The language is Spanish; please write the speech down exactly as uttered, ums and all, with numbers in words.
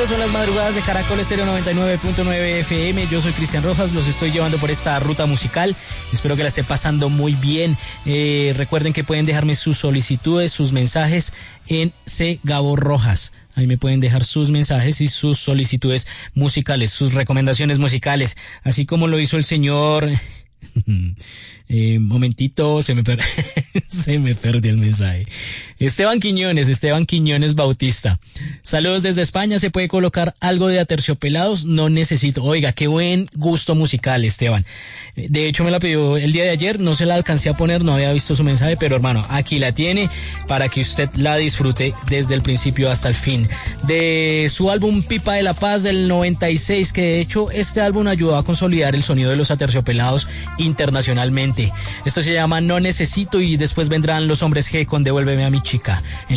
bienvenidos, son las madrugadas de Caracol Estéreo noventa y nueve punto nueve F M. Yo soy Cristian Rojas, los estoy llevando por esta ruta musical. Espero que la esté pasando muy bien. Eh, recuerden que pueden dejarme sus solicitudes, sus mensajes en C. Gabo Rojas. Ahí me pueden dejar sus mensajes y sus solicitudes musicales, sus recomendaciones musicales, así como lo hizo el señor... Eh, momentito, se me per... se me perdió el mensaje. Esteban Quiñones, Esteban Quiñones Bautista. Saludos desde España, ¿se puede colocar algo de Aterciopelados? No necesito. Oiga, qué buen gusto musical, Esteban. De hecho, me la pidió el día de ayer, no se la alcancé a poner, no había visto su mensaje, pero hermano, aquí la tiene para que usted la disfrute desde el principio hasta el fin. De su álbum Pipa de la Paz del noventa y seis, que de hecho este álbum ayudó a consolidar el sonido de los Aterciopelados internacionalmente. Esto se llama No Necesito y después vendrán Los Hombres G con Devuélveme a mi chica.